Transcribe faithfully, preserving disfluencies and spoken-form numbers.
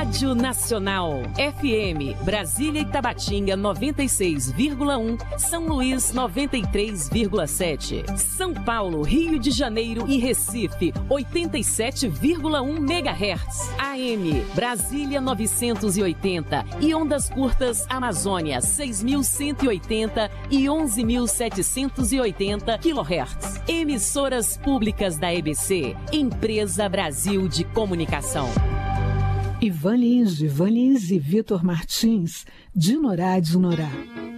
Rádio Nacional. F M, Brasília e Tabatinga noventa e seis vírgula um, São Luís noventa e três vírgula sete. São Paulo, Rio de Janeiro e Recife oitenta e sete vírgula um megahertz. A M, Brasília novecentos e oitenta e ondas curtas Amazônia seis mil cento e oitenta e onze mil setecentos e oitenta quilohertz. Emissoras públicas da E B C, Empresa Brasil de Comunicação. Ivan Lins, Ivan Lins e Vitor Martins, de Norá de Norá.